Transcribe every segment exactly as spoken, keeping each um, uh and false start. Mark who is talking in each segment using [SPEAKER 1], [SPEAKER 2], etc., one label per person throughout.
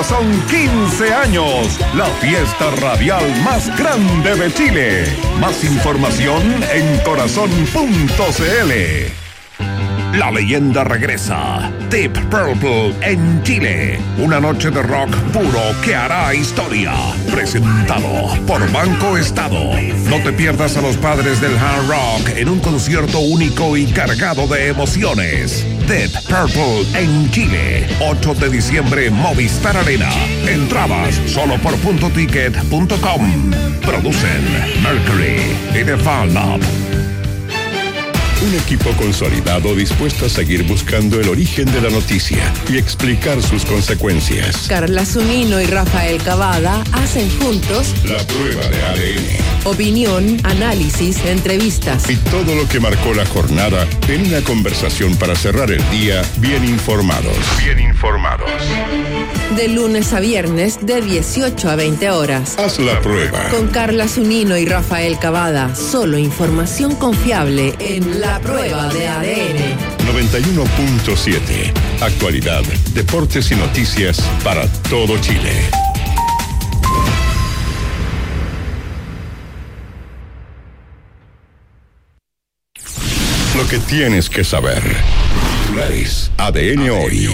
[SPEAKER 1] son quince años, la fiesta radial más grande de Chile. Más información en corazón punto c l. La leyenda regresa. Deep Purple en Chile. Una noche de rock puro que hará historia. Presentado por Banco Estado. No te pierdas a los padres del hard rock en un concierto único y cargado de emociones. Deep Purple en Chile. ocho de diciembre, Movistar Arena. Entradas solo por punto ticket punto com. Producen Mercury y The Fan Lab.
[SPEAKER 2] Un equipo consolidado dispuesto a seguir buscando el origen de la noticia y explicar sus consecuencias.
[SPEAKER 3] Carla Zunino y Rafael Cavada hacen juntos
[SPEAKER 2] la prueba de A D N.
[SPEAKER 3] Opinión, análisis, entrevistas
[SPEAKER 2] y todo lo que marcó la jornada en una conversación para cerrar el día bien informados. Bien informados.
[SPEAKER 3] De lunes a viernes de dieciocho a veinte horas.
[SPEAKER 2] Haz la prueba.
[SPEAKER 3] Con Carla Zunino y Rafael Cavada. Solo información confiable en La Prueba de A D N.
[SPEAKER 2] noventa y uno punto siete. Actualidad, deportes y noticias para todo Chile. Lo que tienes que saber. A D N hoy.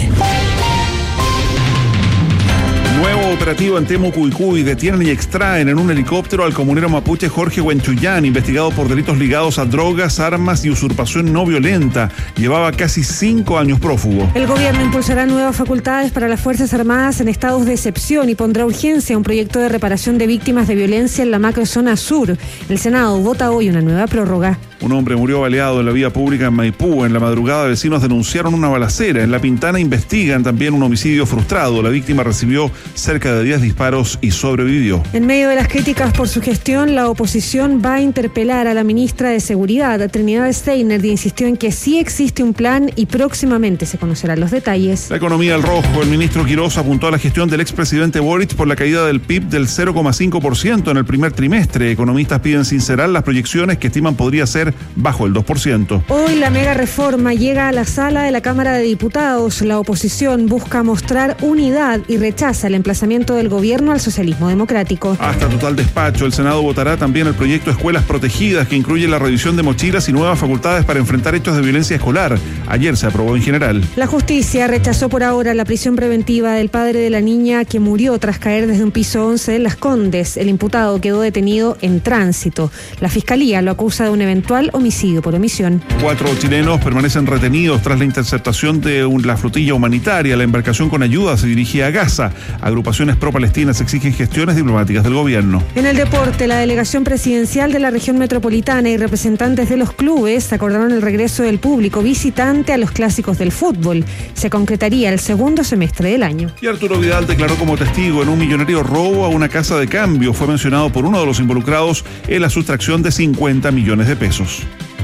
[SPEAKER 4] Nuevo operativo en Temucuicui. Detienen y extraen en un helicóptero al comunero mapuche Jorge Huenchuyán, investigado por delitos ligados a drogas, armas y usurpación no violenta. Llevaba casi cinco años prófugo.
[SPEAKER 5] El gobierno impulsará nuevas facultades para las Fuerzas Armadas en estados de excepción y pondrá urgencia a un proyecto de reparación de víctimas de violencia en la macrozona sur. El Senado vota hoy una nueva prórroga.
[SPEAKER 4] Un hombre murió baleado en la vía pública en Maipú. En la madrugada, vecinos denunciaron una balacera. En La Pintana investigan también un homicidio frustrado. La víctima recibió cerca de diez disparos y sobrevivió.
[SPEAKER 5] En medio de las críticas por su gestión, la oposición va a interpelar a la ministra de Seguridad, Trinidad Steiner, y insistió en que sí existe un plan y próximamente se conocerán los detalles.
[SPEAKER 4] La economía al rojo. El ministro Quirós apuntó a la gestión del expresidente Boric por la caída del P I B del cero coma cinco por ciento en el primer trimestre. Economistas piden sincerar las proyecciones que estiman podría ser bajo el dos por ciento.
[SPEAKER 5] Hoy la mega reforma llega a la sala de la Cámara de Diputados. La oposición busca mostrar unidad y rechaza el emplazamiento del gobierno al socialismo democrático.
[SPEAKER 4] Hasta total despacho, el Senado votará también el proyecto Escuelas Protegidas, que incluye la revisión de mochilas y nuevas facultades para enfrentar hechos de violencia escolar. Ayer se aprobó en general.
[SPEAKER 5] La justicia rechazó por ahora la prisión preventiva del padre de la niña que murió tras caer desde un piso once en Las Condes. El imputado quedó detenido en tránsito. La fiscalía lo acusa de un eventual homicidio por omisión.
[SPEAKER 4] Cuatro chilenos permanecen retenidos tras la interceptación de un, la flotilla humanitaria. La embarcación con ayuda se dirigía a Gaza. Agrupaciones pro-palestinas exigen gestiones diplomáticas del gobierno.
[SPEAKER 5] En el deporte, la delegación presidencial de la región metropolitana y representantes de los clubes acordaron el regreso del público visitante a los clásicos del fútbol. Se concretaría el segundo semestre del año.
[SPEAKER 4] Y Arturo Vidal declaró como testigo en un millonario robo a una casa de cambio. Fue mencionado por uno de los involucrados en la sustracción de cincuenta millones de pesos.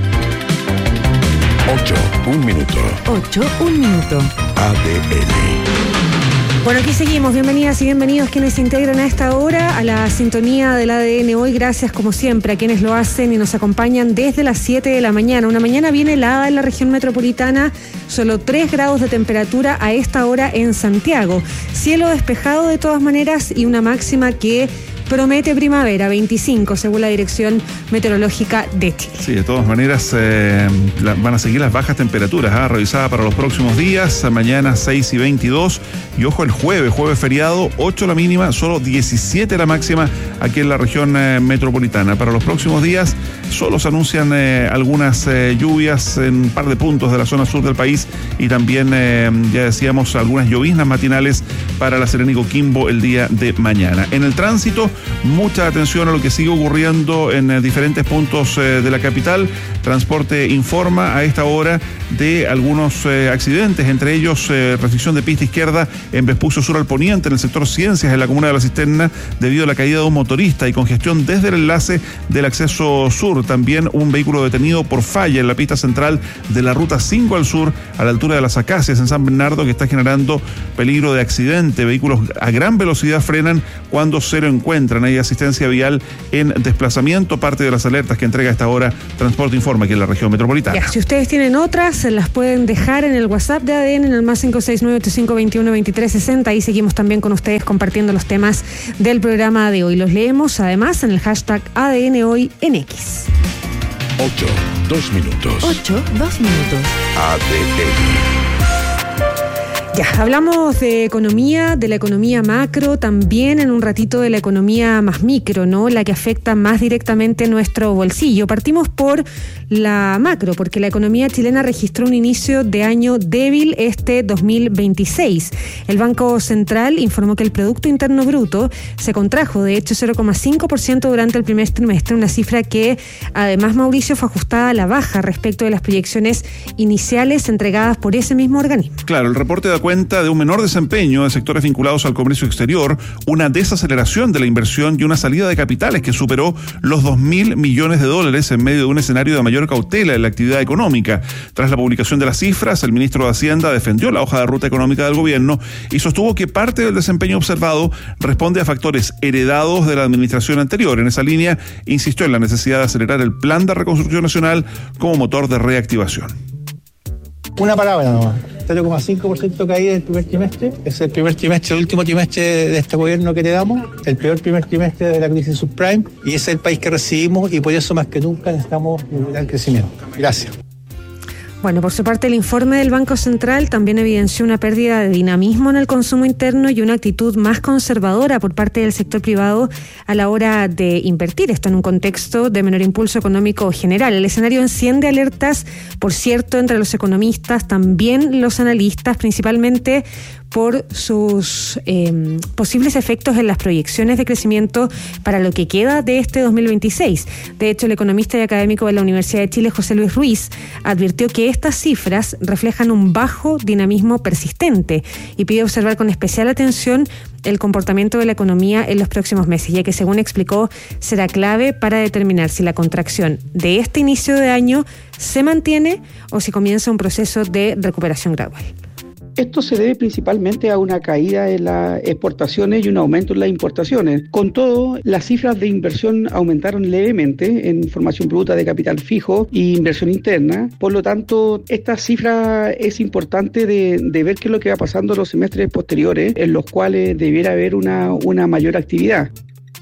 [SPEAKER 2] Ocho, un minuto.
[SPEAKER 5] Ocho, un minuto.
[SPEAKER 2] A D N.
[SPEAKER 5] Bueno, aquí seguimos. Bienvenidas y bienvenidos quienes se integran a esta hora a la sintonía del A D N hoy. Gracias como siempre a quienes lo hacen y nos acompañan desde las siete de la mañana. Una mañana bien helada en la región metropolitana, solo tres grados de temperatura a esta hora en Santiago. Cielo despejado de todas maneras y una máxima que promete primavera, veinticinco según la Dirección Meteorológica de Chile.
[SPEAKER 4] Sí, de todas maneras eh, la, van a seguir las bajas temperaturas, ¿eh? Revisada para los próximos días, mañana seis y veintidós, y ojo el jueves, jueves feriado, ocho la mínima, solo diecisiete la máxima aquí en la región eh, metropolitana. Para los próximos días solo se anuncian eh, algunas eh, lluvias en un par de puntos de la zona sur del país y también, eh, ya decíamos, algunas lloviznas matinales para La Serena y Coquimbo el día de mañana. En el tránsito, mucha atención a lo que sigue ocurriendo en eh, diferentes puntos eh, de la capital. Transporte informa a esta hora de algunos eh, accidentes, entre ellos eh, restricción de pista izquierda en Vespucio Sur al Poniente, en el sector Ciencias, en la comuna de La Cisterna, debido a la caída de un motorista y congestión desde el enlace del acceso sur. También un vehículo detenido por falla en la pista central de la ruta cinco al sur, a la altura de las Acacias, en San Bernardo, que está generando peligro de accidente. Vehículos a gran velocidad frenan cuando se lo encuentran. Intranay Asistencia Vial en desplazamiento, parte de las alertas que entrega a esta hora Transporte Informa aquí en la región metropolitana.
[SPEAKER 5] Ya, si ustedes tienen otras, se las pueden dejar en el WhatsApp de A D N en el más cinco seis nueve ocho cinco dos uno dos tres seis cero. Ahí seguimos también con ustedes compartiendo los temas del programa de hoy. Los leemos además en el hashtag A D N Hoy en X.
[SPEAKER 2] ocho, dos minutos.
[SPEAKER 3] ocho, dos minutos.
[SPEAKER 2] A D N.
[SPEAKER 5] Ya, hablamos de economía, de la economía macro, también en un ratito de la economía más micro, ¿no? La que afecta más directamente nuestro bolsillo. Partimos por la macro, porque la economía chilena registró un inicio de año débil este dos mil veintiséis. El Banco Central informó que el Producto Interno Bruto se contrajo, de hecho, cero coma cinco por ciento durante el primer trimestre, una cifra que, además, Mauricio, fue ajustada a la baja respecto de las proyecciones iniciales entregadas por ese mismo organismo.
[SPEAKER 4] Claro, el reporte da cuenta de un menor desempeño de sectores vinculados al comercio exterior, una desaceleración de la inversión y una salida de capitales que superó los dos mil millones de dólares en medio de un escenario de mayor cautela en la actividad económica. Tras la publicación de las cifras, el ministro de Hacienda defendió la hoja de ruta económica del gobierno y sostuvo que parte del desempeño observado responde a factores heredados de la administración anterior. En esa línea, insistió en la necesidad de acelerar el plan de reconstrucción nacional como motor de reactivación.
[SPEAKER 6] Una palabra nomás, cero coma cinco por ciento caída del primer trimestre. Es el primer trimestre, el último trimestre de este gobierno que le damos, el peor primer trimestre de la crisis subprime, y ese es el país que recibimos y por eso más que nunca necesitamos el crecimiento. Gracias.
[SPEAKER 5] Bueno, por su parte, el informe del Banco Central también evidenció una pérdida de dinamismo en el consumo interno y una actitud más conservadora por parte del sector privado a la hora de invertir. Esto en un contexto de menor impulso económico general. El escenario enciende alertas, por cierto, entre los economistas, también los analistas, principalmente por sus eh, posibles efectos en las proyecciones de crecimiento para lo que queda de este dos mil veintiséis. De hecho, el economista y académico de la Universidad de Chile, José Luis Ruiz, advirtió que estas cifras reflejan un bajo dinamismo persistente y pide observar con especial atención el comportamiento de la economía en los próximos meses, ya que, según explicó, será clave para determinar si la contracción de este inicio de año se mantiene o si comienza un proceso de recuperación gradual.
[SPEAKER 7] Esto se debe principalmente a una caída en las exportaciones y un aumento en las importaciones. Con todo, las cifras de inversión aumentaron levemente en formación bruta de capital fijo e inversión interna. Por lo tanto, esta cifra es importante de, de ver qué es lo que va pasando en los semestres posteriores, en los cuales debiera haber una, una mayor actividad.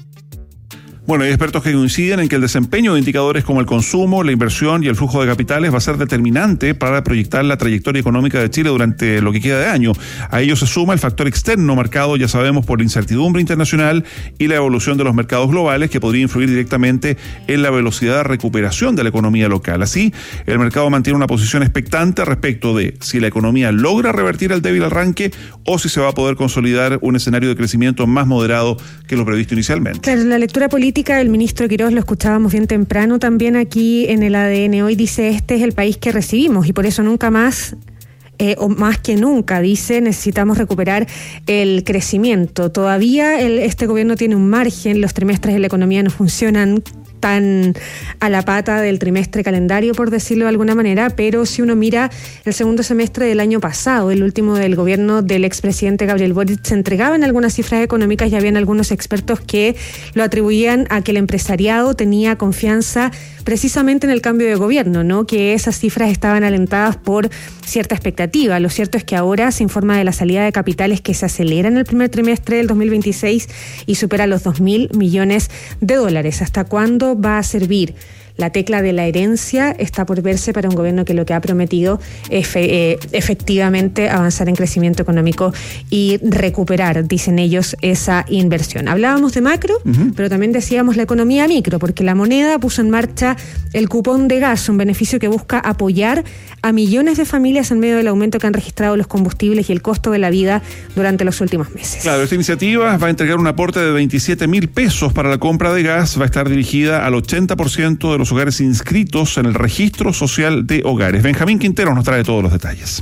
[SPEAKER 4] Bueno, hay expertos que coinciden en que el desempeño de indicadores como el consumo, la inversión y el flujo de capitales va a ser determinante para proyectar la trayectoria económica de Chile durante lo que queda de año. A ello se suma el factor externo marcado, ya sabemos, por la incertidumbre internacional y la evolución de los mercados globales, que podría influir directamente en la velocidad de recuperación de la economía local. Así, el mercado mantiene una posición expectante respecto de si la economía logra revertir el débil arranque o si se va a poder consolidar un escenario de crecimiento más moderado que lo previsto inicialmente.
[SPEAKER 5] Claro, la lectura política, el ministro Quirós, lo escuchábamos bien temprano también aquí en el A D N Hoy, dice: este es el país que recibimos y por eso nunca más Eh, o más que nunca, dice, necesitamos recuperar el crecimiento. Todavía el, este gobierno tiene un margen, los trimestres de la economía no funcionan tan a la pata del trimestre calendario, por decirlo de alguna manera, pero si uno mira el segundo semestre del año pasado, el último del gobierno del expresidente Gabriel Boric, se entregaban algunas cifras económicas y habían algunos expertos que lo atribuían a que el empresariado tenía confianza precisamente en el cambio de gobierno, ¿no? Que esas cifras estaban alentadas por cierta expectativa. Lo cierto es que ahora se informa de la salida de capitales que se acelera en el primer trimestre del dos mil veintiséis y supera los dos mil millones de dólares. ¿Hasta cuándo va a servir la tecla de la herencia? Está por verse para un gobierno que lo que ha prometido es eh, efectivamente avanzar en crecimiento económico y recuperar, dicen ellos, esa inversión. Hablábamos de macro, uh-huh. pero también decíamos la economía micro, porque la moneda puso en marcha el cupón de gas, un beneficio que busca apoyar a millones de familias en medio del aumento que han registrado los combustibles y el costo de la vida durante los últimos meses.
[SPEAKER 4] Claro, esta iniciativa va a entregar un aporte de veintisiete mil pesos para la compra de gas, va a estar dirigida al ochenta por ciento de los hogares inscritos en el registro social de hogares. Benjamín Quintero nos trae todos los detalles.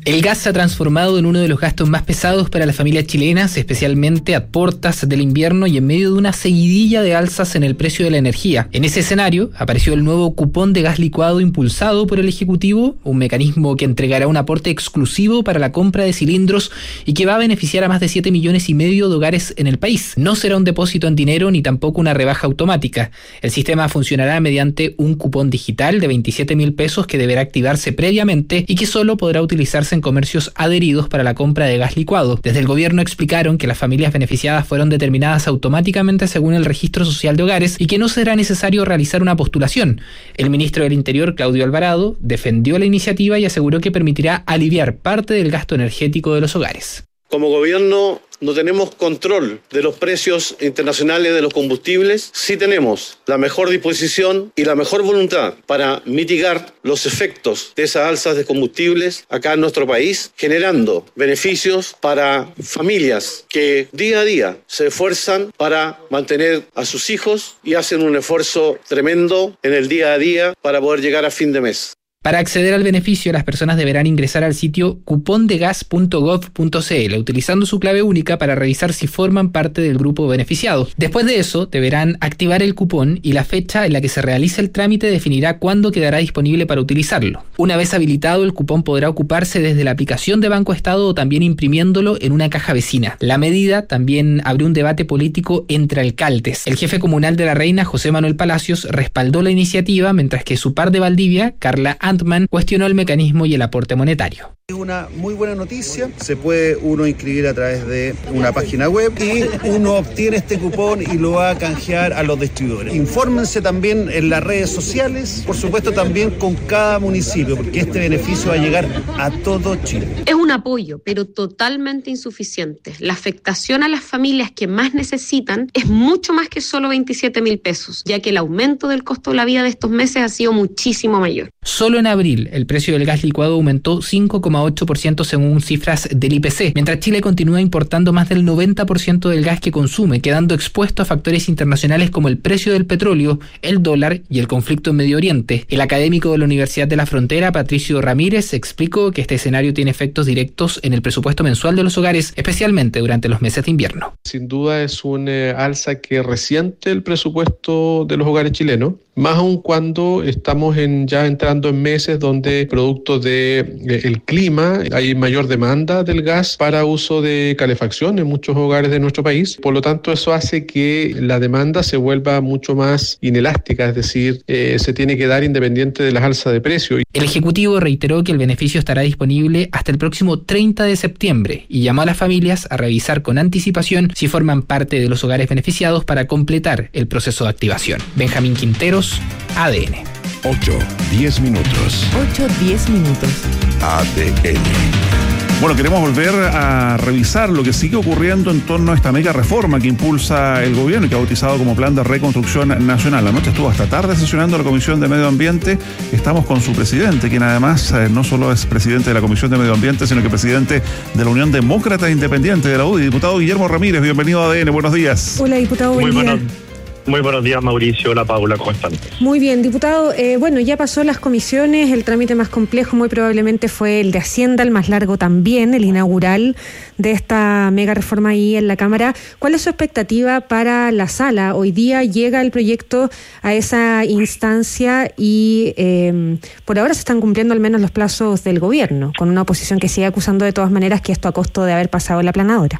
[SPEAKER 8] El gas se ha transformado en uno de los gastos más pesados para las familias chilenas, especialmente a puertas del invierno y en medio de una seguidilla de alzas en el precio de la energía. En ese escenario apareció el nuevo cupón de gas licuado impulsado por el Ejecutivo, un mecanismo que entregará un aporte exclusivo para la compra de cilindros y que va a beneficiar a más de siete millones y medio de hogares en el país. No será un depósito en dinero ni tampoco una rebaja automática. El sistema funcionará mediante un cupón digital de veintisiete mil pesos que deberá activarse previamente y que solo podrá utilizarse en comercios adheridos para la compra de gas licuado. Desde el gobierno explicaron que las familias beneficiadas fueron determinadas automáticamente según el Registro Social de Hogares y que no será necesario realizar una postulación. El ministro del Interior, Claudio Alvarado, defendió la iniciativa y aseguró que permitirá aliviar parte del gasto energético de los hogares.
[SPEAKER 9] Como gobierno no tenemos control de los precios internacionales de los combustibles, sí tenemos la mejor disposición y la mejor voluntad para mitigar los efectos de esas alzas de combustibles acá en nuestro país, generando beneficios para familias que día a día se esfuerzan para mantener a sus hijos y hacen un esfuerzo tremendo en el día a día para poder llegar a fin de mes.
[SPEAKER 8] Para acceder al beneficio, las personas deberán ingresar al sitio cupondegas punto gov punto cl utilizando su clave única para revisar si forman parte del grupo beneficiado. Después de eso, deberán activar el cupón y la fecha en la que se realice el trámite definirá cuándo quedará disponible para utilizarlo. Una vez habilitado, el cupón podrá ocuparse desde la aplicación de Banco Estado o también imprimiéndolo en una caja vecina. La medida también abrió un debate político entre alcaldes. El jefe comunal de La Reina, José Manuel Palacios, respaldó la iniciativa, mientras que su par de Valdivia, Carla Antman, cuestionó el mecanismo y el aporte monetario.
[SPEAKER 10] Es una muy buena noticia, se puede uno inscribir a través de una página web y uno obtiene este cupón y lo va a canjear a los distribuidores. Infórmense también en las redes sociales, por supuesto también con cada municipio, porque este beneficio va a llegar a todo Chile.
[SPEAKER 11] Es un apoyo, pero totalmente insuficiente. La afectación a las familias que más necesitan es mucho más que solo veintisiete mil pesos, ya que el aumento del costo de la vida de estos meses ha sido muchísimo mayor.
[SPEAKER 8] Solo en abril, el precio del gas licuado aumentó cinco coma ocho por ciento según cifras del I P C, mientras Chile continúa importando más del noventa por ciento del gas que consume, quedando expuesto a factores internacionales como el precio del petróleo, el dólar y el conflicto en Medio Oriente. El académico de la Universidad de la Frontera, Patricio Ramírez, explicó que este escenario tiene efectos directos en el presupuesto mensual de los hogares, especialmente durante los meses de invierno.
[SPEAKER 12] Sin duda es un eh, alza que resiente el presupuesto de los hogares chilenos, más aún cuando estamos en, ya entrando en meses donde, producto del de, clima, hay mayor demanda del gas para uso de calefacción en muchos hogares de nuestro país. Por lo tanto, eso hace que la demanda se vuelva mucho más inelástica, es decir, eh, se tiene que dar independiente de las alzas de precio.
[SPEAKER 8] El Ejecutivo reiteró que el beneficio estará disponible hasta el próximo treinta de septiembre y llamó a las familias a revisar con anticipación si forman parte de los hogares beneficiados para completar el proceso de activación. Benjamín Quinteros, A D N.
[SPEAKER 2] ocho, diez minutos.
[SPEAKER 3] ocho, diez minutos.
[SPEAKER 2] A D N.
[SPEAKER 4] Bueno, queremos volver a revisar lo que sigue ocurriendo en torno a esta mega reforma que impulsa el gobierno y que ha bautizado como Plan de Reconstrucción Nacional. Anoche estuvo hasta tarde sesionando la Comisión de Medio Ambiente. Estamos con su presidente, quien además eh, no solo es presidente de la Comisión de Medio Ambiente, sino que presidente de la Unión Demócrata Independiente de la U D I, diputado Guillermo Ramírez. Bienvenido a A D N, buenos días.
[SPEAKER 5] Hola, diputado, buen
[SPEAKER 13] Muy
[SPEAKER 5] día.
[SPEAKER 13] Buenos. Muy buenos días, Mauricio. Hola, Paula, ¿cómo están?
[SPEAKER 5] Muy bien, diputado. Eh, bueno, ya pasó las comisiones, el trámite más complejo muy probablemente fue el de Hacienda, el más largo también, el inaugural de esta mega reforma ahí en la Cámara. ¿Cuál es su expectativa para la sala? Hoy día llega el proyecto a esa instancia y eh, por ahora se están cumpliendo al menos los plazos del gobierno, con una oposición que sigue acusando de todas maneras que esto a costo de haber pasado la planadora.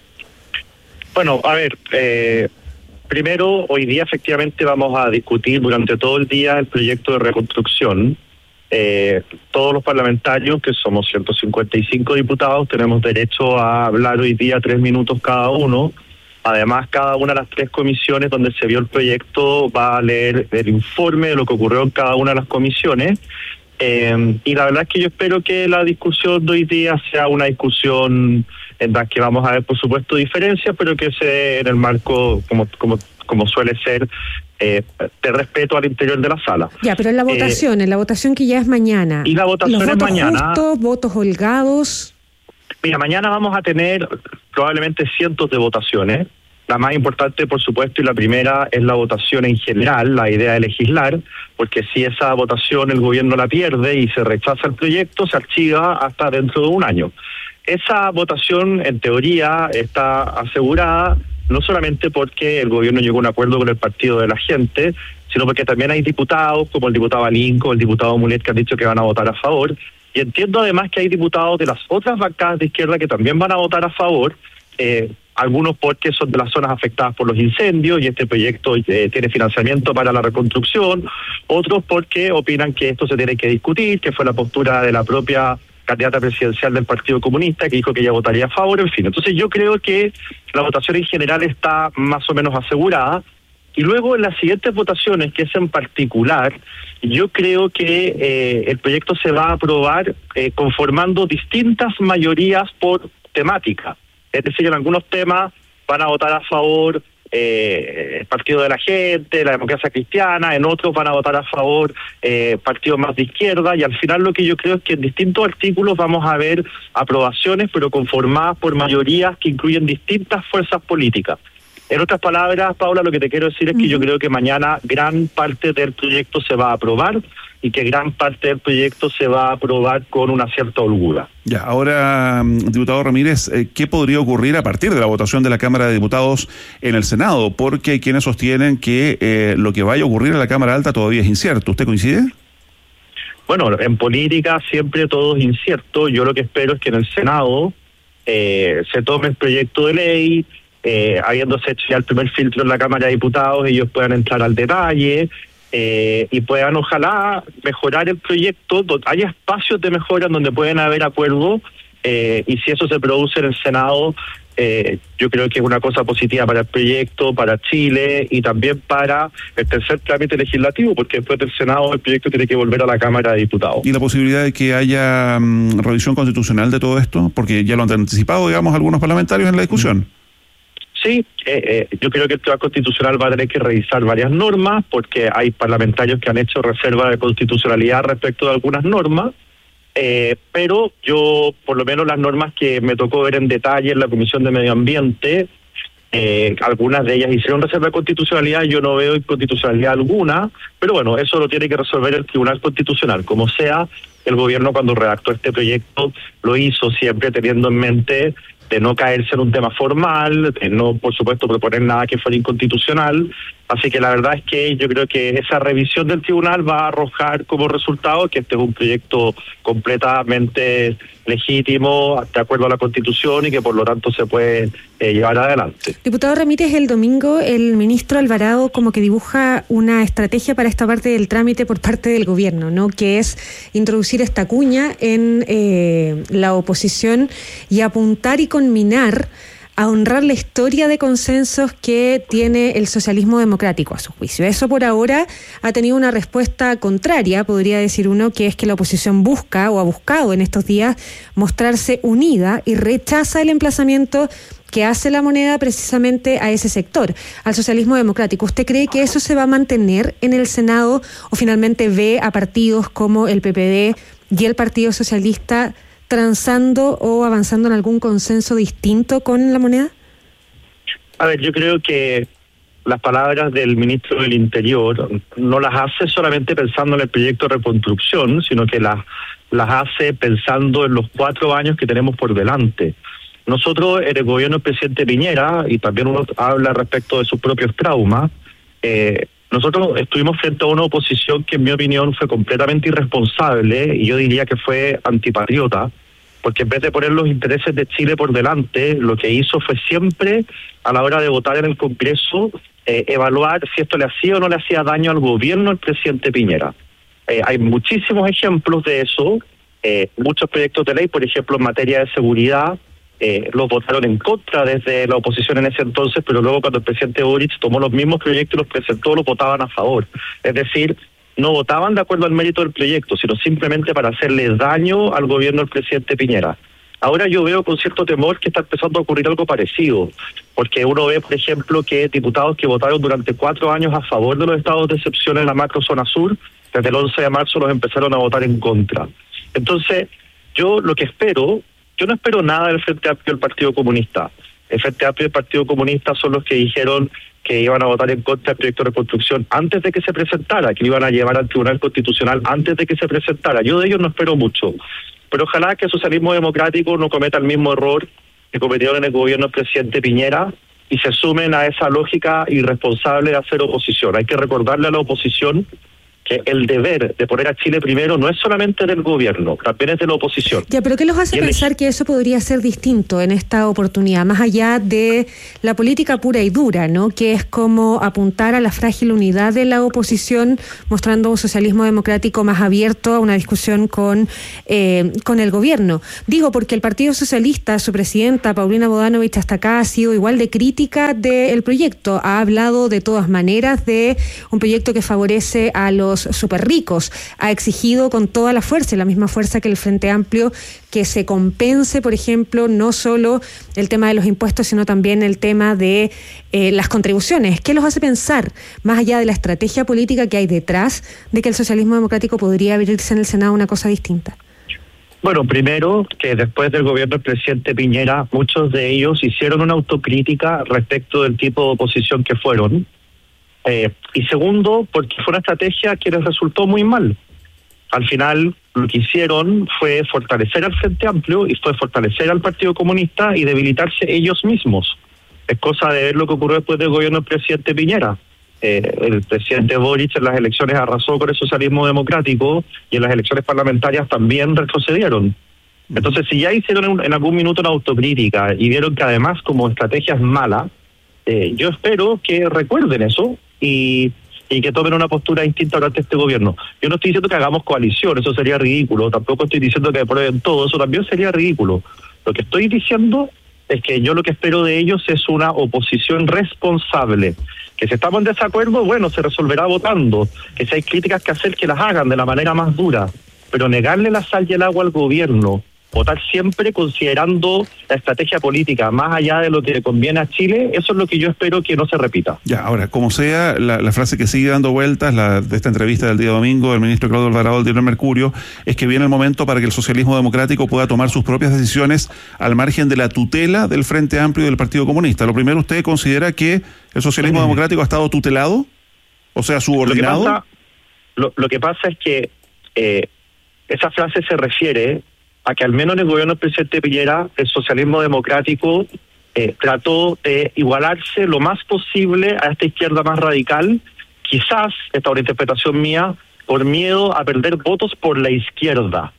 [SPEAKER 13] Bueno, a ver... Eh... Primero, hoy día efectivamente vamos a discutir durante todo el día el proyecto de reconstrucción. Eh, todos los parlamentarios, que somos ciento cincuenta y cinco diputados, tenemos derecho a hablar hoy día tres minutos cada uno. Además, cada una de las tres comisiones donde se vio el proyecto va a leer el informe de lo que ocurrió en cada una de las comisiones. Eh, y la verdad es que yo espero que la discusión de hoy día sea una discusión en la que vamos a ver, por supuesto, diferencias, pero que se dé en el marco, como como como suele ser, eh, de respeto al interior de la sala.
[SPEAKER 5] Ya, pero en la votación, eh, en la votación que ya es mañana.
[SPEAKER 13] Y la votación
[SPEAKER 5] ¿los
[SPEAKER 13] es
[SPEAKER 5] votos
[SPEAKER 13] mañana.
[SPEAKER 5] Justos, votos holgados?
[SPEAKER 13] Mira, mañana vamos a tener probablemente cientos de votaciones. La más importante, por supuesto, y la primera es la votación en general, la idea de legislar, porque si esa votación el gobierno la pierde y se rechaza el proyecto, se archiva hasta dentro de un año. Esa votación, en teoría, está asegurada no solamente porque el gobierno llegó a un acuerdo con el Partido de la Gente, sino porque también hay diputados, como el diputado Alinco, el diputado Mulet, que han dicho que van a votar a favor. Y entiendo además que hay diputados de las otras bancadas de izquierda que también van a votar a favor, eh, algunos porque son de las zonas afectadas por los incendios y este proyecto eh, tiene financiamiento para la reconstrucción, otros porque opinan que esto se tiene que discutir, que fue la postura de la propia candidata presidencial del Partido Comunista, que dijo que ella votaría a favor, en fin. Entonces yo creo que la votación en general está más o menos asegurada, y luego en las siguientes votaciones, que es en particular, yo creo que eh, el proyecto se va a aprobar eh, conformando distintas mayorías por temática. Es decir, en algunos temas van a votar a favor eh, el Partido de la Gente, la Democracia Cristiana, en otros van a votar a favor eh, partidos más de izquierda, y al final lo que yo creo es que en distintos artículos vamos a ver aprobaciones, pero conformadas por mayorías que incluyen distintas fuerzas políticas. En otras palabras, Paula, lo que te quiero decir es que yo creo que mañana gran parte del proyecto se va a aprobar y que gran parte del proyecto se va a aprobar con una cierta holgura.
[SPEAKER 4] Ya, ahora, diputado Ramírez, ¿qué podría ocurrir a partir de la votación de la Cámara de Diputados en el Senado? Porque hay quienes sostienen que eh, lo que vaya a ocurrir en la Cámara Alta todavía es incierto. ¿Usted coincide?
[SPEAKER 13] Bueno, en política siempre todo es incierto. Yo lo que espero es que en el Senado eh, se tome el proyecto de ley, eh, habiéndose hecho ya el primer filtro en la Cámara de Diputados, ellos puedan entrar al detalle, Eh, y puedan ojalá mejorar el proyecto. Hay espacios de mejora en donde pueden haber acuerdos, eh, y si eso se produce en el Senado, eh, yo creo que es una cosa positiva para el proyecto, para Chile y también para el tercer trámite legislativo, porque después del Senado el proyecto tiene que volver a la Cámara de Diputados.
[SPEAKER 4] ¿Y la posibilidad de que haya um, revisión constitucional de todo esto? Porque ya lo han anticipado, digamos, algunos parlamentarios en la discusión.
[SPEAKER 13] Sí, eh, eh, yo creo que el Tribunal Constitucional va a tener que revisar varias normas, porque hay parlamentarios que han hecho reserva de constitucionalidad respecto de algunas normas, eh, pero yo, por lo menos las normas que me tocó ver en detalle en la Comisión de Medio Ambiente, eh, algunas de ellas hicieron reserva de constitucionalidad, yo no veo inconstitucionalidad alguna, pero bueno, eso lo tiene que resolver el Tribunal Constitucional. Como sea, el gobierno cuando redactó este proyecto lo hizo siempre teniendo en mente de no caerse en un tema formal, de no, por supuesto, proponer nada que fuera inconstitucional. Así que la verdad es que yo creo que esa revisión del tribunal va a arrojar como resultado que este es un proyecto completamente legítimo, de acuerdo a la Constitución, y que por lo tanto se puede eh, llevar adelante.
[SPEAKER 5] Diputado Ramírez, el domingo el ministro Alvarado como que dibuja una estrategia para esta parte del trámite por parte del gobierno, ¿no? Que es introducir esta cuña en eh, la oposición y apuntar y conminar a honrar la historia de consensos que tiene el socialismo democrático, a su juicio. Eso por ahora ha tenido una respuesta contraria, podría decir uno, que es que la oposición busca o ha buscado en estos días mostrarse unida y rechaza el emplazamiento que hace la moneda precisamente a ese sector, al socialismo democrático. ¿Usted cree que eso se va a mantener en el Senado o finalmente ve a partidos como el P P D y el Partido Socialista transando o avanzando en algún consenso distinto con la moneda?
[SPEAKER 13] A ver, yo creo que las palabras del ministro del Interior no las hace solamente pensando en el proyecto de reconstrucción, sino que las, las hace pensando en los cuatro años que tenemos por delante. Nosotros, en el gobierno del presidente Piñera, y también uno habla respecto de sus propios traumas, eh, nosotros estuvimos frente a una oposición que en mi opinión fue completamente irresponsable, y yo diría que fue antipatriota, porque en vez de poner los intereses de Chile por delante, lo que hizo fue siempre, a la hora de votar en el Congreso, eh, evaluar si esto le hacía o no le hacía daño al gobierno del presidente Piñera. Eh, hay muchísimos ejemplos de eso, eh, muchos proyectos de ley, por ejemplo, en materia de seguridad, Eh, los votaron en contra desde la oposición en ese entonces, pero luego cuando el presidente Boric tomó los mismos proyectos y los presentó, los votaban a favor. Es decir, no votaban de acuerdo al mérito del proyecto, sino simplemente para hacerle daño al gobierno del presidente Piñera. Ahora yo veo con cierto temor que está empezando a ocurrir algo parecido, porque uno ve, por ejemplo, que diputados que votaron durante cuatro años a favor de los estados de excepción en la macrozona sur, desde el once de marzo los empezaron a votar en contra. Entonces, yo lo que espero... Yo no espero nada del Frente Amplio del Partido Comunista. el Frente Amplio y el Partido Comunista son los que dijeron que iban a votar en contra del proyecto de reconstrucción antes de que se presentara, que lo iban a llevar al Tribunal Constitucional antes de que se presentara. Yo de ellos no espero mucho, pero ojalá que el socialismo democrático no cometa el mismo error que cometieron en el gobierno del presidente Piñera y se sumen a esa lógica irresponsable de hacer oposición. Hay que recordarle a la oposición que el deber de poner a Chile primero no es solamente del gobierno, también es de la oposición.
[SPEAKER 5] Ya, pero ¿qué los hace pensar que eso podría ser distinto en esta oportunidad, más allá de la política pura y dura, ¿no? Que es como apuntar a la frágil unidad de la oposición, mostrando un socialismo democrático más abierto a una discusión con, eh, con el gobierno? Digo, porque el Partido Socialista, su presidenta, Paulina Bodanovich, hasta acá ha sido igual de crítica del proyecto. Ha hablado de todas maneras de un proyecto que favorece a los súper ricos, ha exigido con toda la fuerza, y la misma fuerza que el Frente Amplio, que se compense, por ejemplo, no solo el tema de los impuestos, sino también el tema de eh, las contribuciones. ¿Qué los hace pensar, más allá de la estrategia política que hay detrás, de que el socialismo democrático podría abrirse en el Senado una cosa distinta?
[SPEAKER 13] Bueno, primero, que después del gobierno del presidente Piñera, muchos de ellos hicieron una autocrítica respecto del tipo de oposición que fueron. Eh, y segundo, porque fue una estrategia que les resultó muy mal. Al final, lo que hicieron fue fortalecer al Frente Amplio y fue fortalecer al Partido Comunista y debilitarse ellos mismos. Es cosa de ver lo que ocurrió después del gobierno del presidente Piñera. Eh, el presidente Boric en las elecciones arrasó con el socialismo democrático y en las elecciones parlamentarias también retrocedieron. Entonces, si ya hicieron en algún minuto una autocrítica y vieron que además como estrategia es mala, eh, yo espero que recuerden eso y, y que tomen una postura distinta durante este gobierno. Yo no estoy diciendo que hagamos coalición, eso sería ridículo, tampoco estoy diciendo que aprueben todo, eso también sería ridículo. Lo que estoy diciendo es que yo lo que espero de ellos es una oposición responsable, que si estamos en desacuerdo, bueno, se resolverá votando, que si hay críticas que hacer, que las hagan de la manera más dura, pero negarle la sal y el agua al gobierno, votar siempre considerando la estrategia política más allá de lo que le conviene a Chile, eso es lo que yo espero que no se repita.
[SPEAKER 4] Ya, ahora, como sea, la, la frase que sigue dando vueltas, la de esta entrevista del día domingo del ministro Claudio Alvarado del diario Mercurio, es que viene el momento para que el socialismo democrático pueda tomar sus propias decisiones al margen de la tutela del Frente Amplio y del Partido Comunista. Lo primero, ¿usted considera que el socialismo democrático ha estado tutelado? O sea, subordinado.
[SPEAKER 13] Lo que pasa, lo, lo que pasa es que eh, esa frase se refiere a que al menos en el gobierno del presidente Piñera el socialismo democrático eh, trató de igualarse lo más posible a esta izquierda más radical, quizás, esta es una interpretación mía, por miedo a perder votos por la izquierda.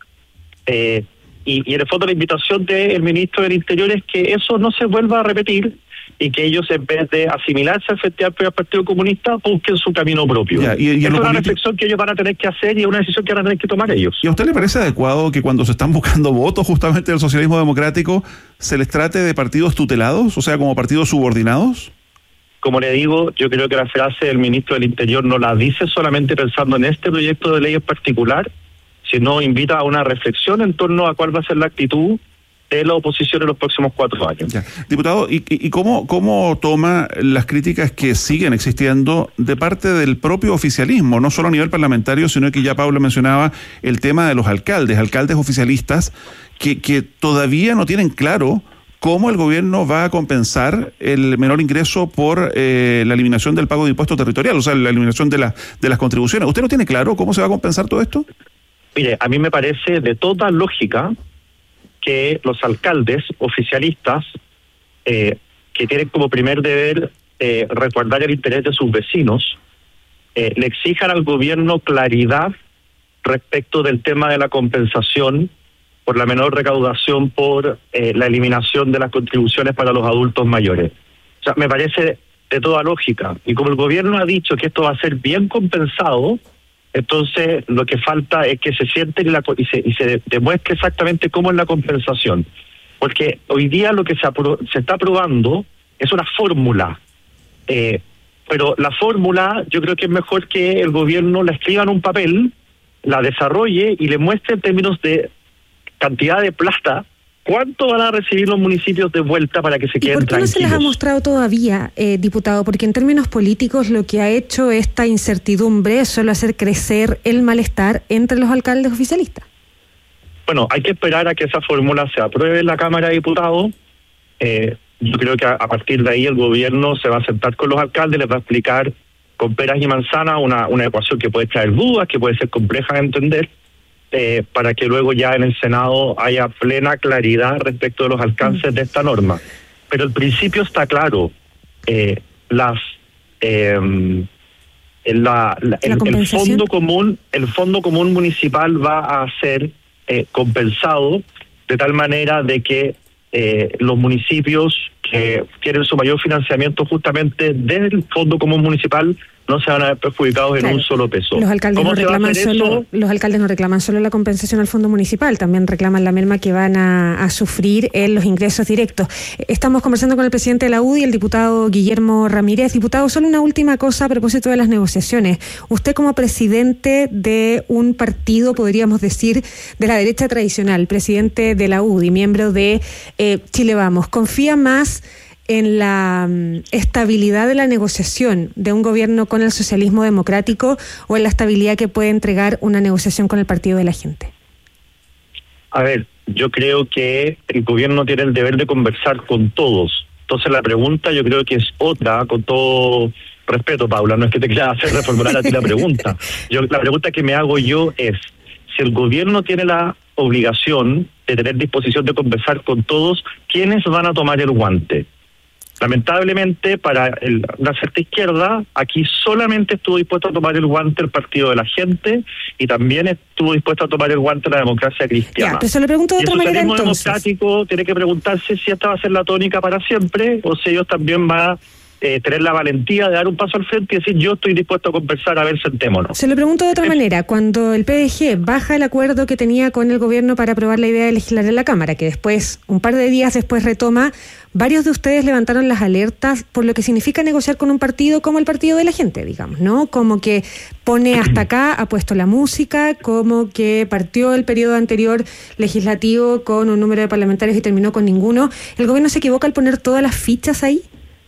[SPEAKER 13] Eh, y, y en el fondo la invitación del ministro del Interior es que eso no se vuelva a repetir y que ellos, en vez de asimilarse al Frente Amplio y al Partido Comunista, busquen su camino propio.
[SPEAKER 4] Ya, y, y
[SPEAKER 13] es una
[SPEAKER 4] político...
[SPEAKER 13] reflexión que ellos van a tener que hacer y es una decisión que van a tener que tomar ellos.
[SPEAKER 4] ¿Y a usted le parece adecuado que cuando se están buscando votos justamente del socialismo democrático se les trate de partidos tutelados, o sea, como partidos subordinados?
[SPEAKER 13] Como le digo, yo creo que la frase del ministro del Interior no la dice solamente pensando en este proyecto de ley en particular, sino invita a una reflexión en torno a cuál va a ser la actitud de la oposición en los próximos cuatro años.
[SPEAKER 4] Ya. Diputado, ¿y, y cómo, cómo toma las críticas que siguen existiendo de parte del propio oficialismo, no solo a nivel parlamentario, sino que ya Pablo mencionaba el tema de los alcaldes, alcaldes oficialistas que, que todavía no tienen claro cómo el gobierno va a compensar el menor ingreso por eh, la eliminación del pago de impuesto territorial, o sea, la eliminación de, la, de las contribuciones? ¿Usted no tiene claro cómo se va a compensar todo esto?
[SPEAKER 13] Mire, a mí me parece de toda lógica que los alcaldes oficialistas, eh, que tienen como primer deber eh, resguardar el interés de sus vecinos, eh, le exijan al gobierno claridad respecto del tema de la compensación por la menor recaudación por eh, la eliminación de las contribuciones para los adultos mayores. O sea, me parece de toda lógica. Y como el gobierno ha dicho que esto va a ser bien compensado, entonces lo que falta es que se sienten y, la, y, se, y se demuestre exactamente cómo es la compensación. Porque hoy día lo que se, apro, se está aprobando es una fórmula. Eh, pero la fórmula yo creo que es mejor que el gobierno la escriba en un papel, la desarrolle y le muestre en términos de cantidad de plata ¿cuánto van a recibir los municipios de vuelta para que se queden tranquilos? ¿Y por qué no
[SPEAKER 5] se les ha mostrado todavía, eh, diputado? Porque en términos políticos lo que ha hecho esta incertidumbre es solo hacer crecer el malestar entre los alcaldes oficialistas.
[SPEAKER 13] Bueno, hay que esperar a que esa fórmula se apruebe en la Cámara de Diputados. Eh, yo creo que a, a partir de ahí el gobierno se va a sentar con los alcaldes, les va a explicar con peras y manzanas una, una ecuación que puede traer dudas, que puede ser compleja de entender, eh, para que luego ya en el Senado haya plena claridad respecto de los alcances de esta norma. Pero el principio está claro. Eh, las eh, la, la, el, el fondo común el fondo común municipal va a ser eh, compensado de tal manera de que eh, los municipios que tienen su mayor financiamiento justamente desde el fondo común municipal no se van a ver perjudicados en claro. un solo peso.
[SPEAKER 5] Los alcaldes, no reclaman solo, los alcaldes no reclaman solo la compensación al fondo municipal, también reclaman la merma que van a, a sufrir en los ingresos directos. Estamos conversando con el presidente de la U D I, el diputado Guillermo Ramírez. Diputado, solo una última cosa a propósito de las negociaciones. Usted como presidente de un partido, podríamos decir, de la derecha tradicional, presidente de la U D I, miembro de eh, Chile Vamos, ¿confía más en la um, estabilidad de la negociación de un gobierno con el socialismo democrático o en la estabilidad que puede entregar una negociación con el Partido de la Gente?
[SPEAKER 13] A ver, yo creo que el gobierno tiene el deber de conversar con todos. Entonces la pregunta yo creo que es otra, con todo respeto, Paula, no es que te quiera hacer reformular a ti la pregunta. Yo, la pregunta que me hago yo es, si el gobierno tiene la obligación de tener disposición de conversar con todos, ¿quiénes van a tomar el guante? Lamentablemente, para el, la cierta izquierda, aquí solamente estuvo dispuesto a tomar el guante el Partido de la Gente y también estuvo dispuesto a tomar el guante la democracia cristiana.
[SPEAKER 5] Ya, pero se lo pregunto de otra manera, entonces.
[SPEAKER 13] El socialismo democrático tiene que preguntarse si esta va a ser la tónica para siempre o si ellos también van a eh, tener la valentía de dar un paso al frente y decir yo estoy dispuesto a conversar, a ver, sentémonos.
[SPEAKER 5] Se lo pregunto de otra manera. Cuando el P D G baja el acuerdo que tenía con el gobierno para aprobar la idea de legislar en la Cámara, que después, un par de días después retoma, varios de ustedes levantaron las alertas por lo que significa negociar con un partido como el Partido de la Gente, digamos, ¿no? Como que pone hasta acá, ha puesto la música, como que partió el periodo anterior legislativo con un número de parlamentarios y terminó con ninguno. ¿El gobierno se equivoca al poner todas las fichas ahí?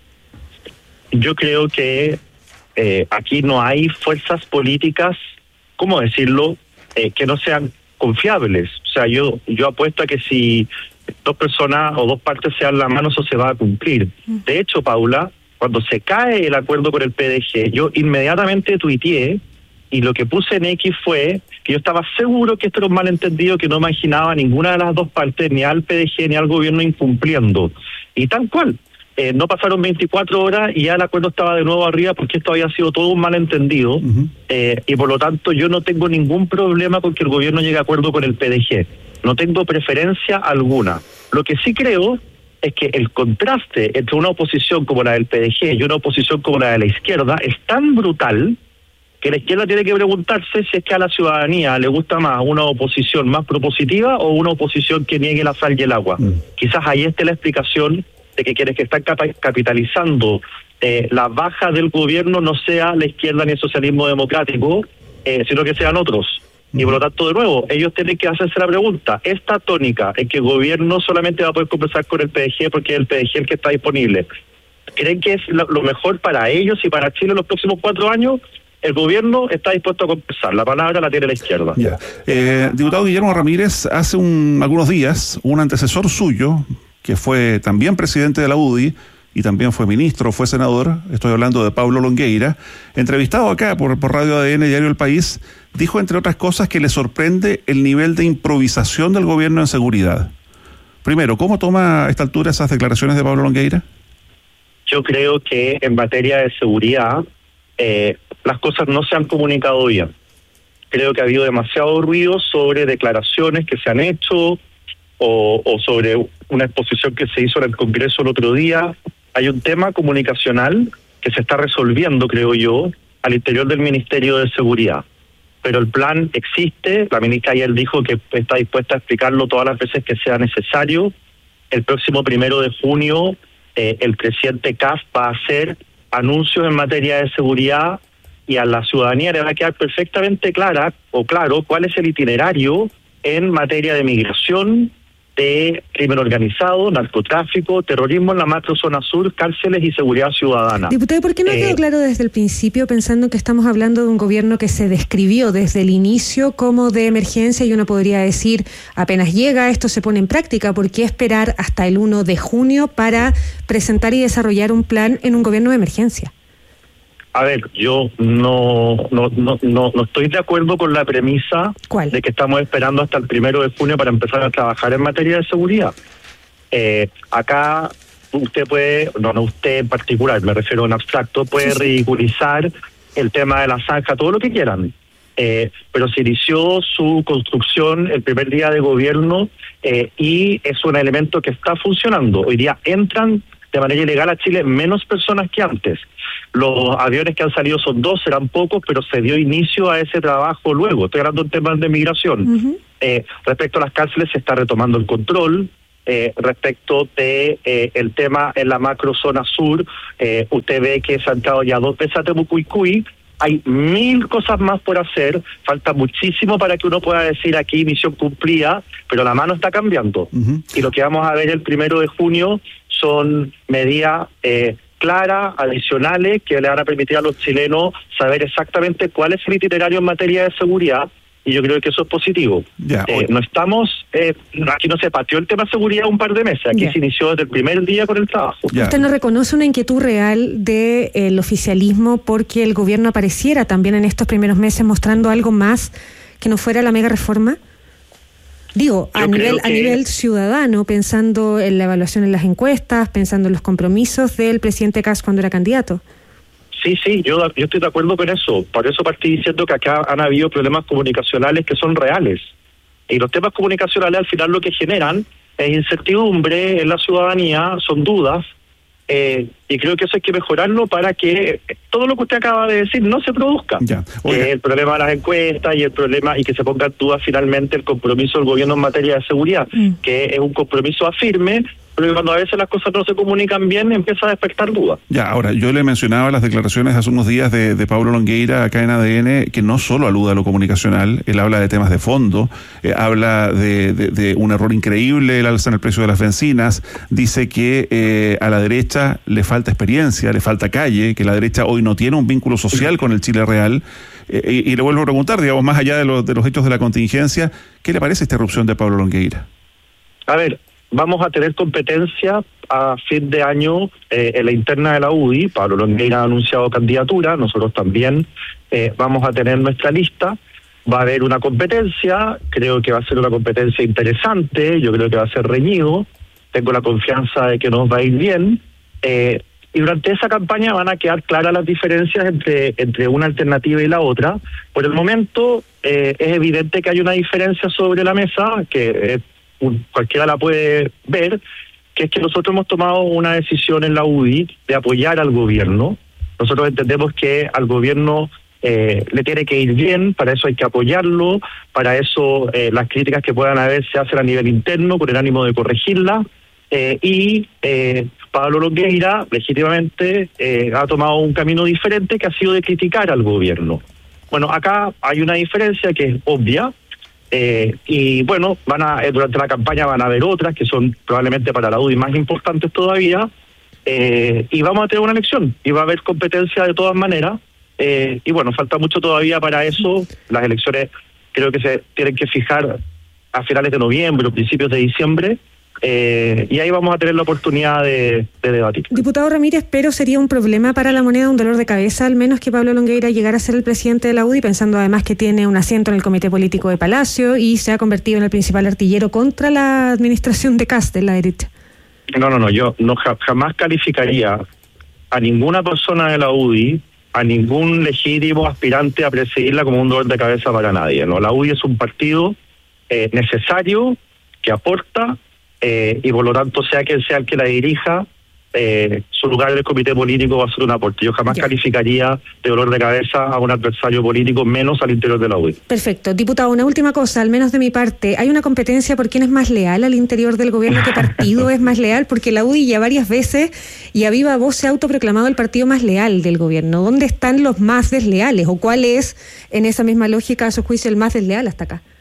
[SPEAKER 13] Yo creo que eh, aquí no hay fuerzas políticas, ¿cómo decirlo?, eh, que no sean confiables. O sea, yo yo apuesto a que si dos personas o dos partes se dan la mano, eso se va a cumplir. De hecho, Paula, cuando se cae el acuerdo con el P D G, yo inmediatamente tuiteé y lo que puse en X fue que yo estaba seguro que esto era un malentendido, que no imaginaba ninguna de las dos partes, ni al P D G ni al gobierno incumpliendo. Y tal cual. Eh, no pasaron veinticuatro horas y ya el acuerdo estaba de nuevo arriba porque esto había sido todo un malentendido. Uh-huh. eh, y por lo tanto yo no tengo ningún problema con que el gobierno llegue a acuerdo con el P D G. No tengo preferencia alguna. Lo que sí creo es que el contraste entre una oposición como la del P D G y una oposición como la de la izquierda es tan brutal que la izquierda tiene que preguntarse si es que a la ciudadanía le gusta más una oposición más propositiva o una oposición que niegue la sal y el agua. Uh-huh. Quizás ahí esté la explicación de que quienes que están capitalizando eh, la baja del gobierno no sea la izquierda ni el socialismo democrático, eh, sino que sean otros. Uh-huh. Y por lo tanto, de nuevo, ellos tienen que hacerse la pregunta, esta tónica en que el gobierno solamente va a poder conversar con el P D G porque es el P D G el que está disponible, ¿creen que es lo, lo mejor para ellos y para Chile en los próximos cuatro años? El gobierno está dispuesto a conversar, la palabra la tiene la izquierda.
[SPEAKER 4] Yeah. Eh, diputado Guillermo Ramírez, hace un, algunos días, un antecesor suyo, que fue también presidente de la U D I y también fue ministro, fue senador, estoy hablando de Pablo Longueira, entrevistado acá por, por Radio A D N, Diario El País, dijo entre otras cosas que le sorprende el nivel de improvisación del gobierno en seguridad. Primero, ¿cómo toma a esta altura esas declaraciones de Pablo Longueira?
[SPEAKER 13] Yo creo que en materia de seguridad eh, las cosas no se han comunicado bien. Creo que ha habido demasiado ruido sobre declaraciones que se han hecho o, o sobre una exposición que se hizo en el Congreso el otro día. Hay un tema comunicacional que se está resolviendo, creo yo, al interior del Ministerio de Seguridad. Pero el plan existe, la ministra ayer dijo que está dispuesta a explicarlo todas las veces que sea necesario. El próximo primero de junio, eh, el presidente C A F va a hacer anuncios en materia de seguridad y a la ciudadanía le va a quedar perfectamente clara o claro cuál es el itinerario en materia de migración, de crimen organizado, narcotráfico, terrorismo en la macrozona sur, cárceles y seguridad ciudadana.
[SPEAKER 5] Diputado, ¿por qué no
[SPEAKER 13] eh,
[SPEAKER 5] quedó claro desde el principio, pensando que estamos hablando de un gobierno que se describió desde el inicio como de emergencia y uno podría decir, apenas llega, esto se pone en práctica? ¿Por qué esperar hasta el primero de junio para presentar y desarrollar un plan en un gobierno de emergencia?
[SPEAKER 13] A ver, yo no no, no no no estoy de acuerdo con la premisa
[SPEAKER 5] ¿Cuál?
[SPEAKER 13] de que estamos esperando hasta el primero de junio para empezar a trabajar en materia de seguridad. Eh, acá usted puede, no, no usted en particular, me refiero en abstracto, puede sí, sí. ridiculizar el tema de la zanja, todo lo que quieran. Eh, pero se inició su construcción el primer día de gobierno eh, y es un elemento que está funcionando. Hoy día entran de manera ilegal a Chile menos personas que antes. Los aviones que han salido son dos, serán pocos, pero se dio inicio a ese trabajo luego. Estoy hablando en temas de migración. Uh-huh. Eh, respecto a las cárceles se está retomando el control. Eh, respecto de eh, el tema en la macrozona sur, eh, usted ve que se han entrado ya dos veces a Temucuicui. Hay mil cosas más por hacer, falta muchísimo para que uno pueda decir aquí misión cumplida, pero la mano está cambiando. Uh-huh. Y lo que vamos a ver el primero de junio son medidas eh, claras, adicionales, que le van a permitir a los chilenos saber exactamente cuál es el itinerario en materia de seguridad, y yo creo que eso es positivo. Yeah, eh, no estamos, eh, aquí no se pateó el tema de seguridad un par de meses, aquí yeah. se inició desde el primer día con el trabajo.
[SPEAKER 5] Yeah. ¿Usted no reconoce una inquietud real del de, eh, oficialismo porque el gobierno apareciera también en estos primeros meses mostrando algo más que no fuera la mega reforma? Digo, a nivel, que... a nivel ciudadano, pensando en la evaluación en las encuestas, pensando en los compromisos del presidente Kast cuando era candidato.
[SPEAKER 13] Sí, sí, yo, yo estoy de acuerdo con eso. Por eso partí diciendo que acá han habido problemas comunicacionales que son reales. Y los temas comunicacionales al final lo que generan es incertidumbre en la ciudadanía, son dudas. Eh, y creo que eso hay que mejorarlo para que todo lo que usted acaba de decir no se produzca. Ya. Eh, el problema de las encuestas y el problema y que se ponga en duda finalmente el compromiso del gobierno en materia de seguridad, mm. que es un compromiso firme, pero cuando a veces las cosas no se comunican bien empieza a despertar dudas.
[SPEAKER 4] Ya, ahora, yo le mencionaba las declaraciones hace unos días de, de Pablo Longueira acá en A D N, que no solo alude a lo comunicacional, él habla de temas de fondo, eh, habla de, de, de un error increíble, el alza en el precio de las bencinas, dice que eh, a la derecha le falta experiencia, le falta calle, que la derecha hoy no tiene un vínculo social con el Chile real, eh, y, y le vuelvo a preguntar, digamos, más allá de, lo, de los hechos de la contingencia, ¿qué le parece esta irrupción de Pablo Longueira?
[SPEAKER 13] A ver, vamos a tener competencia a fin de año eh, en la interna de la U D I. Pablo Longueira ha anunciado candidatura, nosotros también eh, vamos a tener nuestra lista. Va a haber una competencia, creo que va a ser una competencia interesante, yo creo que va a ser reñido, tengo la confianza de que nos va a ir bien. Eh, y durante esa campaña van a quedar claras las diferencias entre, entre una alternativa y la otra. Por el momento eh, es evidente que hay una diferencia sobre la mesa, que es cualquiera la puede ver, que es que nosotros hemos tomado una decisión en la U D I de apoyar al gobierno. Nosotros entendemos que al gobierno eh, le tiene que ir bien, para eso hay que apoyarlo, para eso eh, las críticas que puedan haber se hacen a nivel interno con el ánimo de corregirlas, eh, y eh, Pablo Longueira legítimamente eh, ha tomado un camino diferente que ha sido de criticar al gobierno. Bueno, acá hay una diferencia que es obvia. Eh, y bueno, van a eh, durante la campaña van a haber otras que son probablemente para la U D I más importantes todavía, eh, y vamos a tener una elección y va a haber competencia de todas maneras, eh, y bueno, falta mucho todavía para eso. Las elecciones creo que se tienen que fijar a finales de noviembre o principios de diciembre, Eh, y ahí vamos a tener la oportunidad de, de debatir.
[SPEAKER 5] Diputado Ramírez, pero sería un problema para la moneda, un dolor de cabeza, al menos que Pablo Longueira llegara a ser el presidente de la U D I, pensando además que tiene un asiento en el Comité Político de Palacio y se ha convertido en el principal artillero contra la administración de Kast en la derecha.
[SPEAKER 13] No, no, no, yo no jamás calificaría a ninguna persona de la U D I, a ningún legítimo aspirante a presidirla como un dolor de cabeza para nadie. No, la U D I es un partido eh, necesario, que aporta, Eh, y por lo tanto, sea quien sea el que la dirija, eh, su lugar en el comité político va a ser un aporte. Yo jamás yeah. calificaría de dolor de cabeza a un adversario político, menos al interior de la U D I.
[SPEAKER 5] Perfecto. Diputado, una última cosa, al menos de mi parte, ¿hay una competencia por quién es más leal al interior del gobierno? ¿Qué partido es más leal? Porque la U D I ya varias veces y a viva voz se ha autoproclamado el partido más leal del gobierno. ¿Dónde están los más desleales? ¿O cuál es, en esa misma lógica, a su juicio, el más desleal hasta acá?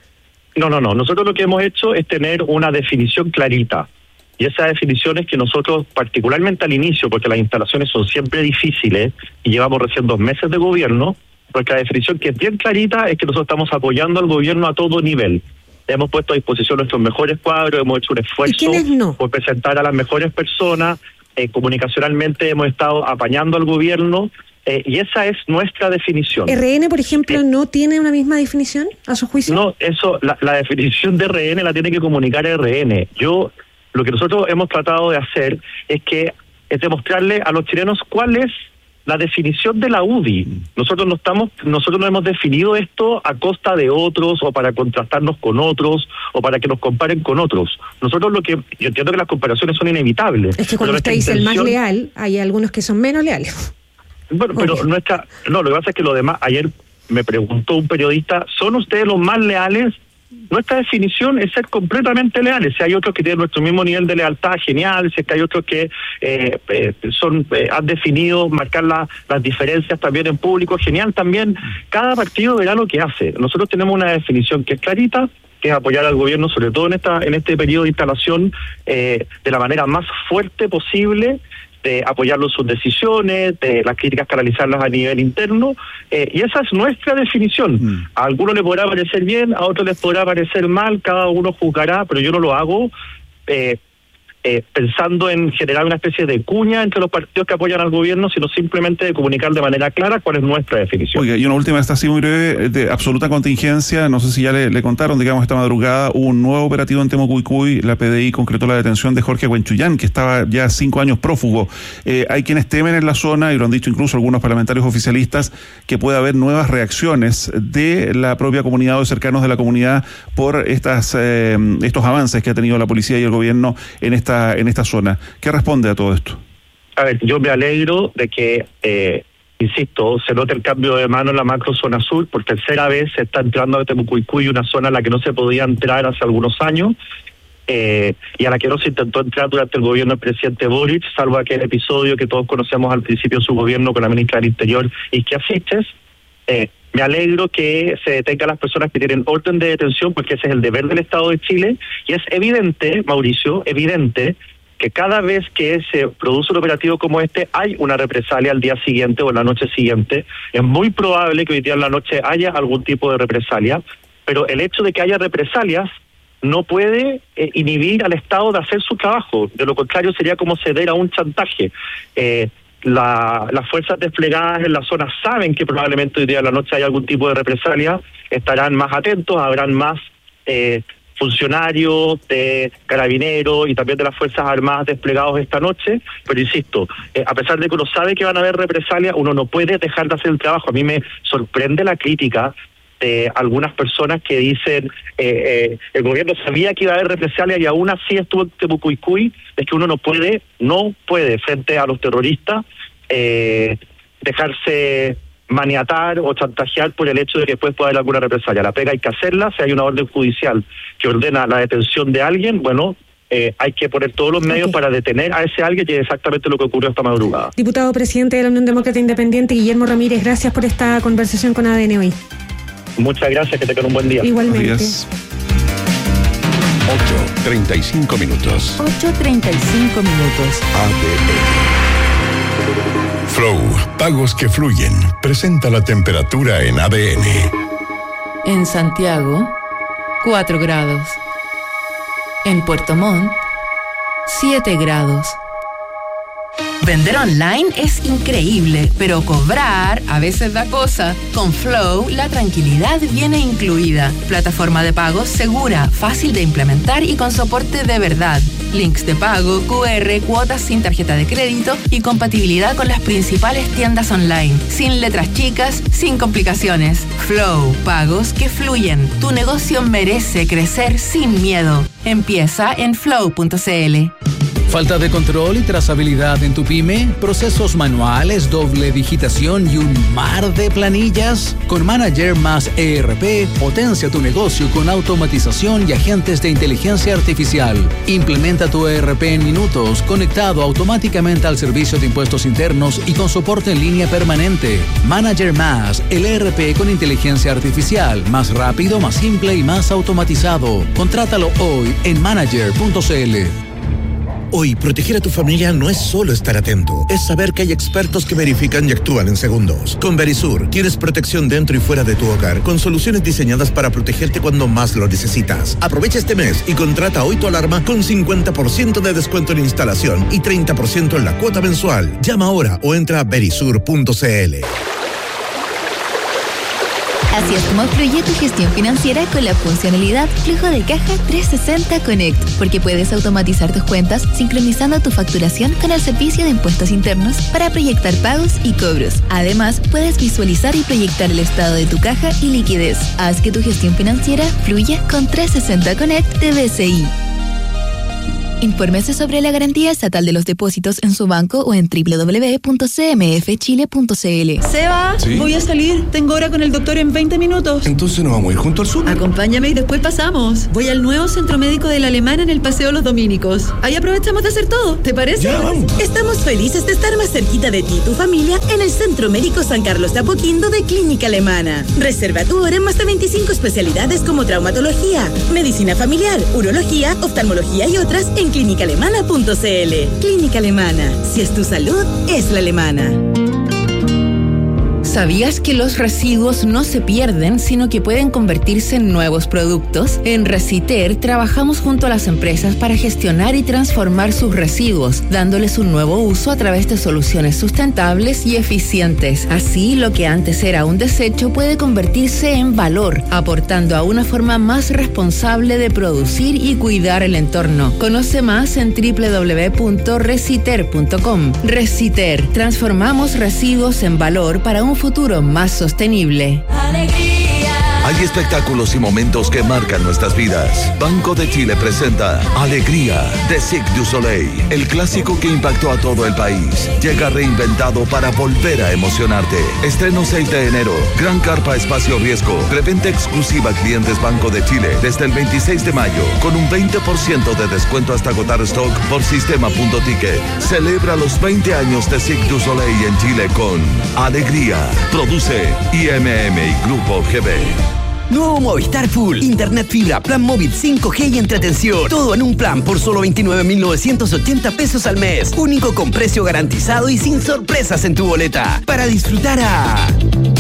[SPEAKER 13] No, no, no. Nosotros lo que hemos hecho es tener una definición clarita. Y esa definición es que nosotros, particularmente al inicio, porque las instalaciones son siempre difíciles y llevamos recién dos meses de gobierno, porque la definición que es bien clarita es que nosotros estamos apoyando al gobierno a todo nivel. Hemos puesto a disposición nuestros mejores cuadros, hemos hecho un esfuerzo
[SPEAKER 5] no?
[SPEAKER 13] por presentar a las mejores personas, eh, comunicacionalmente hemos estado apañando al gobierno, eh, y esa es nuestra definición.
[SPEAKER 5] ¿R N, por ejemplo, eh, no tiene una misma definición a su juicio?
[SPEAKER 13] No, eso, la, la definición de R N la tiene que comunicar R N. Yo, lo que nosotros hemos tratado de hacer es que es demostrarle a los chilenos cuál es la definición de la U D I. Nosotros no estamos, nosotros no hemos definido esto a costa de otros o para contrastarnos con otros o para que nos comparen con otros. Nosotros lo que, yo entiendo que las comparaciones son inevitables.
[SPEAKER 5] Es que cuando usted dice el más leal, hay algunos que son menos leales.
[SPEAKER 13] Bueno, pero Obvio. nuestra, no, lo que pasa es que lo demás, ayer me preguntó un periodista, ¿son ustedes los más leales? Nuestra definición es ser completamente leales. Si hay otros que tienen nuestro mismo nivel de lealtad, genial. Si es que hay otros que eh, eh, son eh, han definido marcar la, las diferencias también en público, genial también. Cada partido verá lo que hace. Nosotros tenemos una definición que es clarita, que es apoyar al gobierno, sobre todo en esta en este periodo de instalación, eh, de la manera más fuerte posible, de apoyarlo en sus decisiones, de las críticas canalizarlas a nivel interno, eh, y esa es nuestra definición. Mm. A algunos les podrá parecer bien, a otros les podrá parecer mal, cada uno juzgará, pero yo no lo hago eh, eh, pensando en generar una especie de cuña entre los partidos que apoyan al gobierno, sino simplemente de comunicar de manera clara cuál es nuestra definición.
[SPEAKER 4] Oiga, y una última, esta así muy breve, de absoluta contingencia, no sé si ya le, le contaron, digamos, esta madrugada hubo un nuevo operativo en Temucuicui, la P D I concretó la detención de Jorge Huenchuyán, que estaba ya cinco años prófugo. Eh, hay quienes temen en la zona, y lo han dicho incluso algunos parlamentarios oficialistas, que puede haber nuevas reacciones de la propia comunidad o cercanos de la comunidad por estas eh, estos avances que ha tenido la policía y el gobierno en esta en esta zona. ¿Qué responde a todo esto?
[SPEAKER 13] A ver, yo me alegro de que, eh, insisto, se note el cambio de mano en la macro zona sur. Por tercera vez se está entrando a Temucuicui, una zona a la que no se podía entrar hace algunos años, eh, y a la que no se intentó entrar durante el gobierno del presidente Boric, salvo aquel episodio que todos conocemos al principio de su gobierno con la ministra del Interior, Isquia Siches. Eh, me alegro que se detengan las personas que tienen orden de detención, porque ese es el deber del Estado de Chile, y es evidente, Mauricio, evidente, que cada vez que se produce un operativo como este, hay una represalia al día siguiente o en la noche siguiente. Es muy probable que hoy día en la noche haya algún tipo de represalia, pero el hecho de que haya represalias no puede eh, inhibir al Estado de hacer su trabajo. De lo contrario, sería como ceder a un chantaje. Eh, La, las fuerzas desplegadas en la zona saben que probablemente hoy día en la noche hay algún tipo de represalia, estarán más atentos, habrán más eh, funcionarios de carabineros y también de las Fuerzas Armadas desplegados esta noche, pero insisto, eh, a pesar de que uno sabe que van a haber represalias, uno no puede dejar de hacer el trabajo. A mí me sorprende la crítica de algunas personas que dicen eh, eh, el gobierno sabía que iba a haber represalia y aún así estuvo en Temucuicui. Es que uno no puede, no puede frente a los terroristas eh, dejarse maniatar o chantajear por el hecho de que después pueda haber alguna represalia. La pega hay que hacerla. Si hay una orden judicial que ordena la detención de alguien, bueno, eh, hay que poner todos los medios okay. para detener a ese alguien, que es exactamente lo que ocurrió esta madrugada.
[SPEAKER 5] Diputado presidente de la Unión Demócrata Independiente, Guillermo Ramírez, gracias por esta conversación con A D N hoy.
[SPEAKER 13] Muchas gracias, que tengan un buen día.
[SPEAKER 5] Igualmente.
[SPEAKER 2] ocho treinta y cinco minutos.
[SPEAKER 3] ocho treinta y cinco minutos.
[SPEAKER 2] A D N. Flow, pagos que fluyen. Presenta la temperatura en A D N.
[SPEAKER 3] En Santiago, cuatro grados. En Puerto Montt, siete grados. Vender online es increíble, pero cobrar a veces da cosa. Con Flow, la tranquilidad viene incluida. Plataforma de pagos segura, fácil de implementar y con soporte de verdad. Links de pago, Q R, cuotas sin tarjeta de crédito y compatibilidad con las principales tiendas online. Sin letras chicas, sin complicaciones. Flow, pagos que fluyen. Tu negocio merece crecer sin miedo. Empieza en flow punto c l.
[SPEAKER 14] ¿Falta de control y trazabilidad en tu pyme? ¿Procesos manuales, doble digitación y un mar de planillas? Con Manager más E R P, potencia tu negocio con automatización y agentes de inteligencia artificial. Implementa tu E R P en minutos, conectado automáticamente al servicio de impuestos internos y con soporte en línea permanente. Manager más, el E R P con inteligencia artificial, más rápido, más simple y más automatizado. Contrátalo hoy en manager punto c l.
[SPEAKER 15] Hoy, proteger a tu familia no es solo estar atento, es saber que hay expertos que verifican y actúan en segundos. Con Verisur, tienes protección dentro y fuera de tu hogar, con soluciones diseñadas para protegerte cuando más lo necesitas. Aprovecha este mes y contrata hoy tu alarma con cincuenta por ciento de descuento en instalación y treinta por ciento en la cuota mensual. Llama ahora o entra a verisur punto c l.
[SPEAKER 16] Así es como fluye tu gestión financiera con la funcionalidad Flujo de Caja trescientos sesenta Connect, porque puedes automatizar tus cuentas sincronizando tu facturación con el servicio de impuestos internos para proyectar pagos y cobros. Además, puedes visualizar y proyectar el estado de tu caja y liquidez. Haz que tu gestión financiera fluya con trescientos sesenta Connect de B C I. Infórmese sobre la garantía estatal de los depósitos en su banco o en doble u doble u doble u punto c m f chile punto c l.
[SPEAKER 17] Seba, ¿sí? Voy a salir. Tengo hora con el doctor en veinte minutos.
[SPEAKER 18] Entonces nos vamos a ir junto al sur.
[SPEAKER 17] Acompáñame y después pasamos. Voy al nuevo centro médico de la Alemana en el Paseo Los Dominicos. Ahí aprovechamos de hacer todo. ¿Te parece?
[SPEAKER 18] Ya, vamos.
[SPEAKER 19] Estamos felices de estar más cerquita de ti y tu familia en el Centro Médico San Carlos de Apoquindo de Clínica Alemana. Reserva tu hora en más de veinticinco especialidades como traumatología, medicina familiar, urología, oftalmología y otras en clínica alemana punto c l. Clínica Alemana. Si es tu salud, es la alemana.
[SPEAKER 3] ¿Sabías que los residuos no se pierden, sino que pueden convertirse en nuevos productos? En Reciter trabajamos junto a las empresas para gestionar y transformar sus residuos, dándoles un nuevo uso a través de soluciones sustentables y eficientes. Así, lo que antes era un desecho puede convertirse en valor, aportando a una forma más responsable de producir y cuidar el entorno. Conoce más en doble u doble u doble u punto reciter punto com. Reciter, transformamos residuos en valor para un futuro más sostenible.
[SPEAKER 20] Hay espectáculos y momentos que marcan nuestras vidas. Banco de Chile presenta Alegría de Cirque du Soleil, el clásico que impactó a todo el país. Llega reinventado para volver a emocionarte. Estreno seis de enero. Gran carpa espacio riesgo. Preventa exclusiva a clientes Banco de Chile desde el veintiséis de mayo con un veinte por ciento de descuento hasta agotar stock por sistema punto ticket. Celebra los veinte años de Cirque du Soleil en Chile con Alegría. Produce I M M y Grupo G B.
[SPEAKER 21] Nuevo Movistar Full. Internet fibra, plan móvil cinco G y entretención. Todo en un plan por solo veintinueve mil novecientos ochenta pesos al mes. Único con precio garantizado y sin sorpresas en tu boleta. Para disfrutar a...